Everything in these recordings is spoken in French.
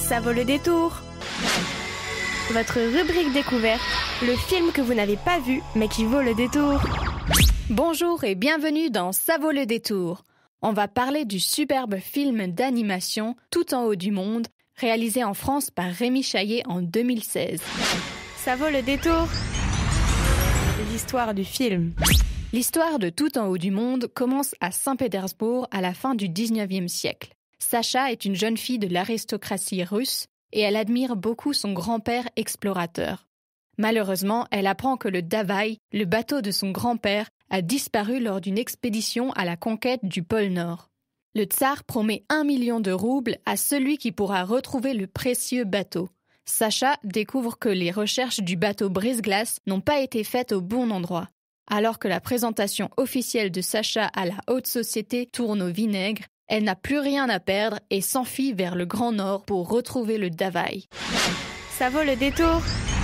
Ça vaut le détour. Votre rubrique découverte, le film que vous n'avez pas vu mais qui vaut le détour. Bonjour et bienvenue dans Ça vaut le détour. On va parler du superbe film d'animation Tout en haut du monde, réalisé en France par Rémi Chaillet en 2016. Ça vaut le détour. L'histoire du film. L'histoire de Tout en haut du monde commence à Saint-Pétersbourg à la fin du 19e siècle. Sacha est une jeune fille de l'aristocratie russe et elle admire beaucoup son grand-père explorateur. Malheureusement, elle apprend que le Davaï, le bateau de son grand-père, a disparu lors d'une expédition à la conquête du pôle Nord. Le tsar promet 1 million de roubles à celui qui pourra retrouver le précieux bateau. Sacha découvre que les recherches du bateau brise-glace n'ont pas été faites au bon endroit. Alors que la présentation officielle de Sacha à la haute société tourne au vinaigre, elle n'a plus rien à perdre et s'enfuit vers le Grand Nord pour retrouver le Davaï. Ça vaut le détour.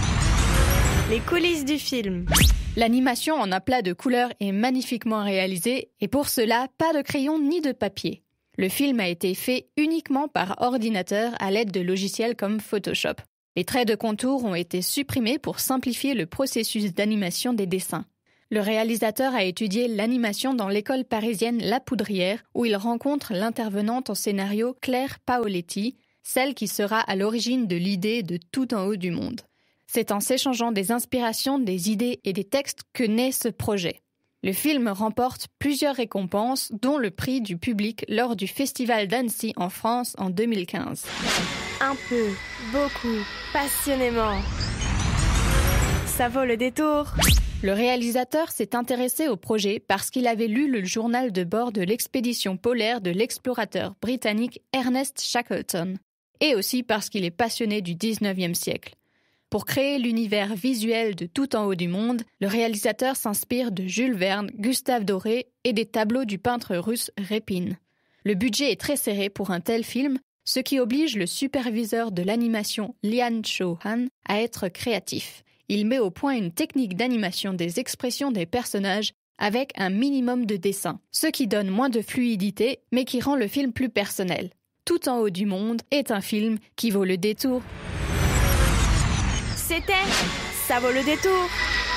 Les coulisses du film. L'animation en aplat de couleurs est magnifiquement réalisée et pour cela, pas de crayon ni de papier. Le film a été fait uniquement par ordinateur à l'aide de logiciels comme Photoshop. Les traits de contour ont été supprimés pour simplifier le processus d'animation des dessins. Le réalisateur a étudié l'animation dans l'école parisienne La Poudrière où il rencontre l'intervenante en scénario Claire Paoletti, celle qui sera à l'origine de l'idée de Tout en haut du monde. C'est en s'échangeant des inspirations, des idées et des textes que naît ce projet. Le film remporte plusieurs récompenses, dont le prix du public lors du Festival d'Annecy en France en 2015. Un peu, beaucoup, passionnément. Ça vaut le détour. Le réalisateur s'est intéressé au projet parce qu'il avait lu le journal de bord de l'expédition polaire de l'explorateur britannique Ernest Shackleton, et aussi parce qu'il est passionné du 19e siècle. Pour créer l'univers visuel de Tout en haut du monde, le réalisateur s'inspire de Jules Verne, Gustave Doré et des tableaux du peintre russe Repin. Le budget est très serré pour un tel film, ce qui oblige le superviseur de l'animation Lian Cho-han à être créatif. Il met au point une technique d'animation des expressions des personnages avec un minimum de dessin, ce qui donne moins de fluidité mais qui rend le film plus personnel. Tout en haut du monde est un film qui vaut le détour. C'était Ça vaut le détour.